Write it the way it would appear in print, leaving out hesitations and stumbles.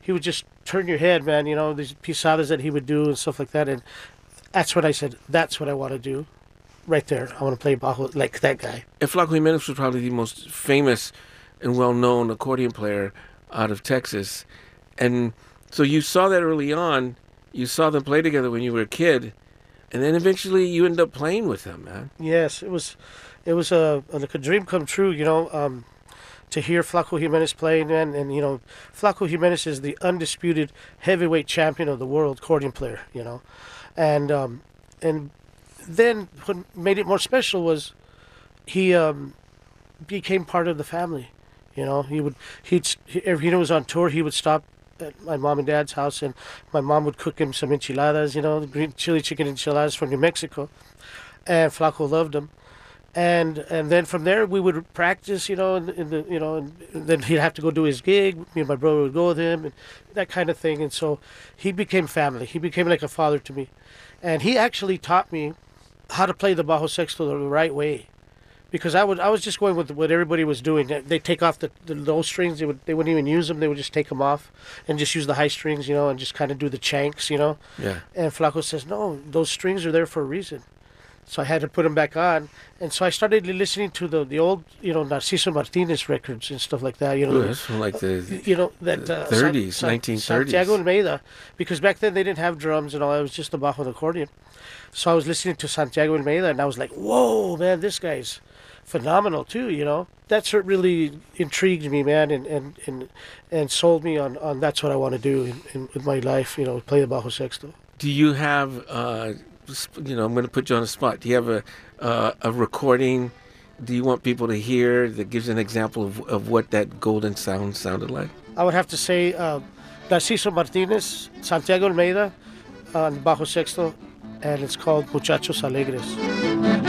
he would just turn your head, man. You know, these pisadas that he would do and stuff like that. And that's what I said. That's what I want to do. Right there. I want to play bajo like that guy. And Flaco Jimenez was probably the most famous and well-known accordion player out of Texas. And so you saw that early on. You saw them play together when you were a kid. And then eventually you ended up playing with them, man. Yes, it was like a dream come true, you know, to hear Flaco Jimenez play, man. And, you know, Flaco Jimenez is the undisputed heavyweight champion of the world accordion player, you know. And then what made it more special was he became part of the family. You know, if he was on tour, he would stop at my mom and dad's house, and my mom would cook him some enchiladas, you know, green chili chicken enchiladas from New Mexico, and Flaco loved them. And then from there we would practice, you know, and then he'd have to go do his gig. Me and my brother would go with him, and that kind of thing. And so he became family. He became like a father to me, and he actually taught me how to play the bajo sexto the right way. Because I was just going with what everybody was doing. They take off the low strings. They wouldn't even use them. They would just take them off and just use the high strings, you know, and just kind of do the chanks, you know. Yeah. And Flaco says, no, those strings are there for a reason. So I had to put them back on. And so I started listening to the old, you know, Narciso Martinez records and stuff like that. You know, Ooh, that's from like the you know that 30s, 1930s. Santiago Almeida, because back then they didn't have drums and all. It was just the bajo and accordion. So I was listening to Santiago Almeida, and I was like, whoa, man, this guy's phenomenal too, you know. That's what really intrigued me, man, and sold me on that's what I want to do with my life, you know, play the bajo sexto. Do you have, you know, I'm going to put you on the spot. Do you have a recording? Do you want people to hear that gives an example of what that golden sound sounded like? I would have to say Narciso Martinez, Santiago Almeida on bajo sexto, and it's called Muchachos Alegres.